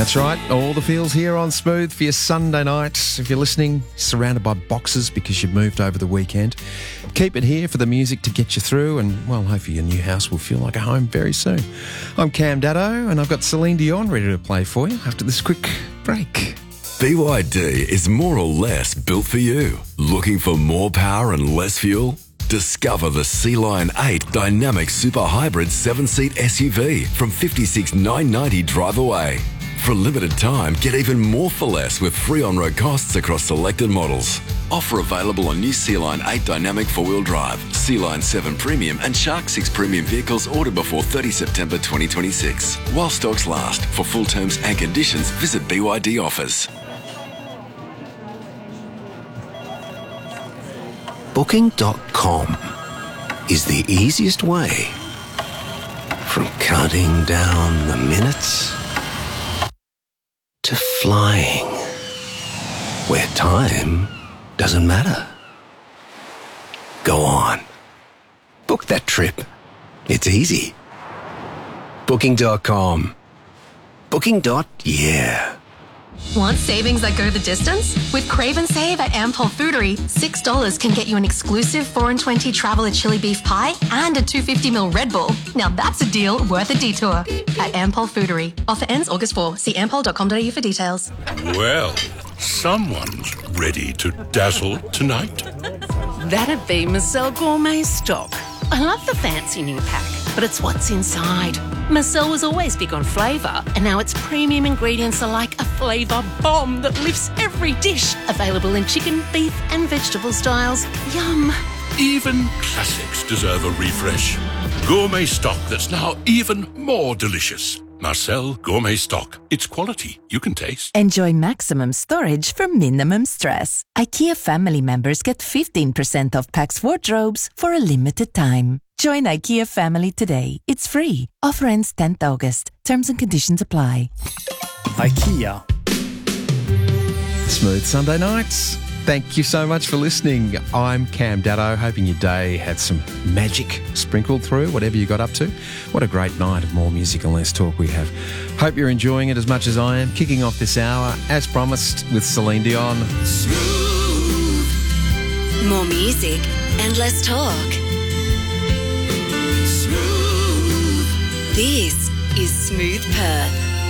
That's right, all the feels here on Smooth for your Sunday night. If you're listening, surrounded by boxes because you've moved over the weekend, keep it here for the music to get you through, and, well, hopefully your new house will feel like a home very soon. I'm Cam Daddo, and I've got Celine Dion ready to play for you after this quick break. BYD is more or less built for you. Looking for more power and less fuel? Discover the Sea-Lion 8 Dynamic Super Hybrid 7-seat SUV from $56,990 drive away. For a limited time, get even more for less with free on-road costs across selected models. Offer available on new Sea-Lion 8 Dynamic 4-wheel drive, Sea-Lion 7 Premium and Shark 6 Premium vehicles ordered before 30 September 2026. While stocks last. For full terms and conditions, visit BYD offers. Booking.com is the easiest way from counting down the minutes to flying, where time doesn't matter. Go on. Book that trip. It's easy. Booking.com. Booking.yeah. Want savings that go the distance? With Crave and Save at Ampol Foodery, $6 can get you an exclusive 4 and 20 Traveller chili beef pie and a 250ml Red Bull. Now that's a deal worth a detour. At Ampol Foodery. Offer ends August 4. See ampol.com.au for details. Well, someone's ready to dazzle tonight. That'd be Marcel Gourmet Stock. I love the fancy new pack, but it's what's inside. Marcel was always big on flavour, and now its premium ingredients are like a flavour bomb that lifts every dish. Available in chicken, beef and vegetable styles. Yum. Even classics deserve a refresh. Gourmet Stock that's now even more delicious. Marcel Gourmet Stock. It's quality you can taste. Enjoy maximum storage for minimum stress. IKEA family members get 15% off Pax wardrobes for a limited time. Join IKEA family today. It's free. Offer ends 10th August. Terms and conditions apply. IKEA. Smooth Sunday nights. Thank you so much for listening. I'm Cam Daddo, hoping your day had some magic sprinkled through, whatever you got up to. What a great night of more music and less talk we have. Hope you're enjoying it as much as I am. Kicking off this hour, as promised, with Celine Dion. Smooth. More music and less talk. Smooth. This is Smooth Perth.